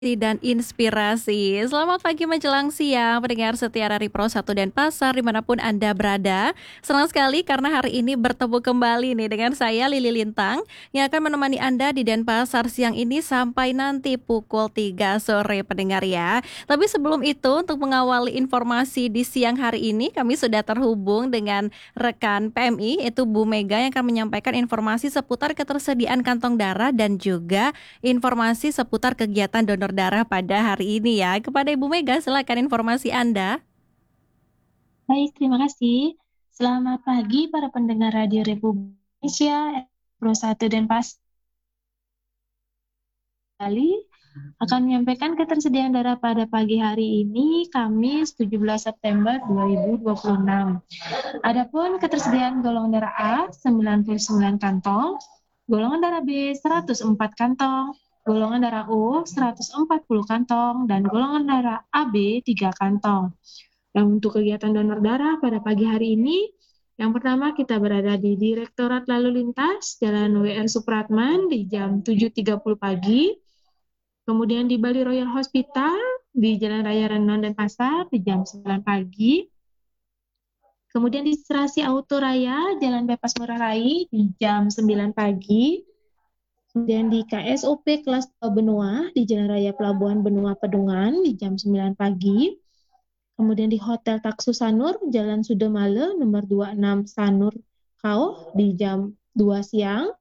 Dan inspirasi. Selamat pagi menjelang siang, pendengar setia dari Pro 1 Denpasar dimanapun Anda berada. Senang sekali karena hari ini bertemu kembali nih dengan saya Lili Lintang yang akan menemani Anda di Denpasar siang ini sampai nanti pukul 3 sore pendengar ya. Tapi sebelum itu untuk mengawali informasi di siang hari ini kami sudah terhubung dengan rekan PMI yaitu Bu Mega yang akan menyampaikan informasi seputar ketersediaan kantong darah dan juga informasi seputar kegiatan donor darah pada hari ini ya. Kepada Ibu Mega, silakan informasi Anda. Baik, terima kasih. Selamat pagi para pendengar Radio Republik Indonesia, Pro 1 Denpasar Bali akan menyampaikan ketersediaan darah pada pagi hari ini, Kamis 17 September 2026. Adapun ketersediaan golongan darah A 99 kantong, golongan darah B 104 kantong, golongan darah O 140 kantong, dan golongan darah AB 3 kantong. Dan untuk kegiatan donor darah pada pagi hari ini, yang pertama kita berada di Direktorat Lalu Lintas, Jalan WR Supratman di jam 7.30 pagi. Kemudian di Bali Royal Hospital di Jalan Raya Renon Denpasar di jam 9 pagi. Kemudian di Serasi Auto Raya, Jalan Bebas Murah Rai di jam 9 pagi. Kemudian di KSOP Kelas 2 Benua di Jalan Raya Pelabuhan Benua Pedungan di jam 9 pagi. Kemudian di Hotel Taksu Sanur, Jalan Sudemale nomor 26 Sanur Kau di jam 2 siang.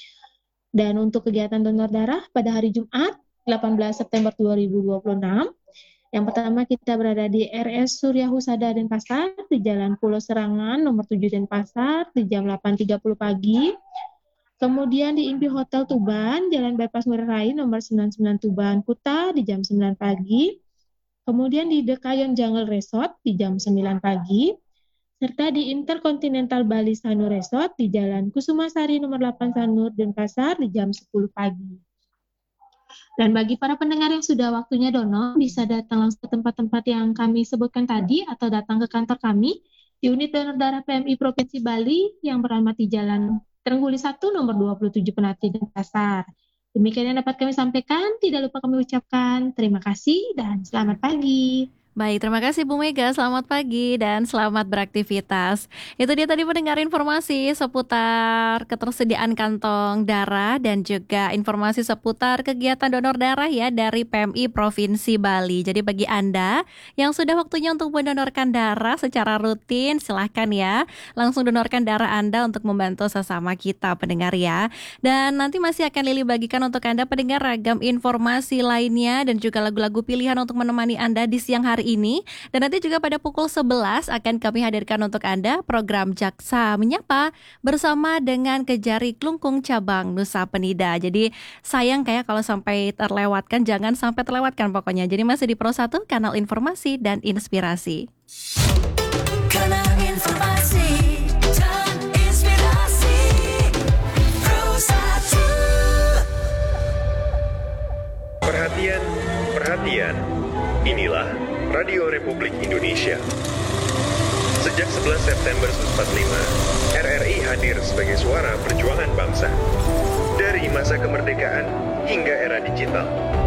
Dan untuk kegiatan donor darah pada hari Jumat 18 September 2026, yang pertama kita berada di RS Surya Husada Denpasar di Jalan Pulau Serangan nomor 7 Denpasar di jam 8.30 pagi. Kemudian di Impi Hotel Tuban, Jalan Bypass Ngurah Rai nomor 99 Tuban Kuta di jam 9 pagi. Kemudian di Dekayon Jungle Resort di jam 9 pagi. Serta di Intercontinental Bali Sanur Resort di Jalan Kusumasari nomor 8 Sanur Denpasar di jam 10 pagi. Dan bagi para pendengar yang sudah waktunya donor, bisa datang langsung ke tempat-tempat yang kami sebutkan tadi atau datang ke kantor kami di unit donor darah PMI Provinsi Bali yang beralamat di Jalan Trengguli 1 nomor 27 Penati Denpasar. Demikian yang dapat kami sampaikan, tidak lupa kami ucapkan terima kasih dan selamat pagi. Baik, terima kasih Bu Mega, selamat pagi dan selamat beraktivitas. Itu dia tadi mendengar informasi seputar ketersediaan kantong darah dan juga informasi seputar kegiatan donor darah ya dari PMI Provinsi Bali. Jadi bagi Anda yang sudah waktunya untuk mendonorkan darah secara rutin, silahkan ya langsung donorkan darah Anda untuk membantu sesama kita pendengar ya. Dan nanti masih akan Lili bagikan untuk Anda pendengar ragam informasi lainnya dan juga lagu-lagu pilihan untuk menemani Anda di siang hari ini. Dan nanti juga pada pukul 11 akan kami hadirkan untuk Anda program Jaksa Menyapa bersama dengan Kejari Klungkung Cabang Nusa Penida. Jadi sayang kayak kalau sampai terlewatkan, jangan sampai terlewatkan pokoknya. Jadi masih di Pro 1, kanal informasi dan inspirasi. Kanal informasi dan inspirasi Pro 1. Perhatian, inilah Radio Republik Indonesia. Sejak 11 September 1945, RRI hadir sebagai suara perjuangan bangsa. Dari masa kemerdekaan hingga era digital.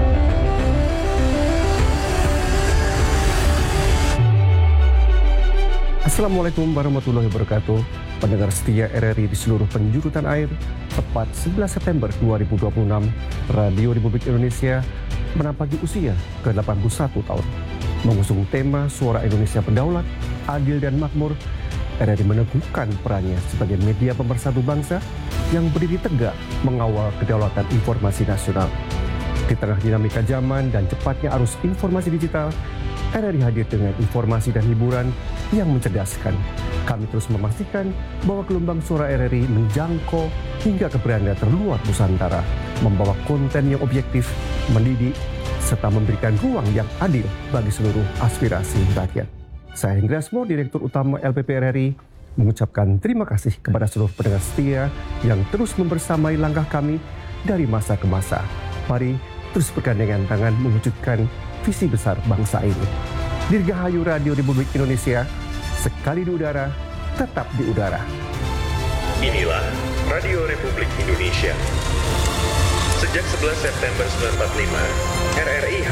Assalamualaikum warahmatullahi wabarakatuh. Pendengar setia RRI di seluruh penjuru tanah air, tepat 11 September 2026, Radio Republik Indonesia menapaki usia ke-81 tahun. Mengusung tema Suara Indonesia Berdaulat, Adil dan Makmur, RRI meneguhkan perannya sebagai media pemersatu bangsa yang berdiri tegak mengawal kedaulatan informasi nasional. Di tengah dinamika zaman dan cepatnya arus informasi digital, RRI hadir dengan informasi dan hiburan yang mencerdaskan. Kami terus memastikan bahwa gelombang suara RRI menjangkau hingga ke beranda terluar Nusantara, membawa konten yang objektif, mendidik, serta memberikan ruang yang adil bagi seluruh aspirasi rakyat. Saya Hendriasmo, Direktur Utama LPP RRI, mengucapkan terima kasih kepada seluruh pendengar setia yang terus membersamai langkah kami dari masa ke masa. Mari terus bergandengan tangan mewujudkan visi besar bangsa ini. Dirgahayu Radio Republik Indonesia, sekali di udara, tetap di udara. Inilah Radio Republik Indonesia. Sejak 11 September 1945, RRI